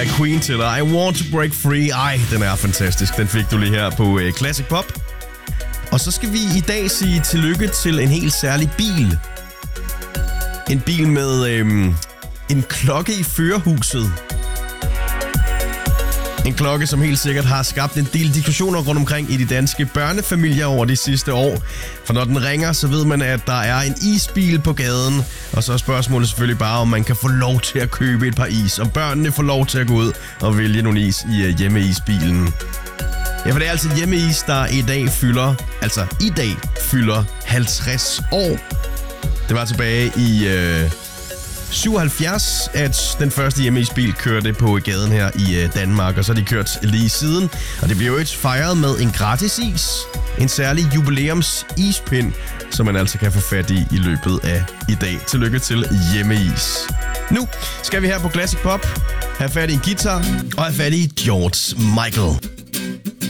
af Queen til dig. I Want to Break Free. Ej, den er fantastisk. Den fik du lige her på Classic Pop. Og så skal vi i dag sige tillykke til en helt særlig bil. En bil med en klokke i førerhuset. En klokke, som helt sikkert har skabt en del diskussioner rundt omkring i de danske børnefamilier over de sidste år. For når den ringer, så ved man, at der er en isbil på gaden. Og så er spørgsmålet selvfølgelig bare, om man kan få lov til at købe et par is. Om børnene får lov til at gå ud og vælge nogle is i hjemmeisbilen. Ja, for det er altså hjemmeis, der i dag fylder 50 år. Det var tilbage i 77, at den første hjemmeisbil kørte på gaden her i Danmark, og så har de kørt lige siden. Og det bliver jo et fejret med en gratis is, en særlig jubilæums ispind, som man altså kan få fat i løbet af i dag. Tillykke til hjemmeis. Nu skal vi her på Classic Pop have fat i en guitar og have fat i George Michael.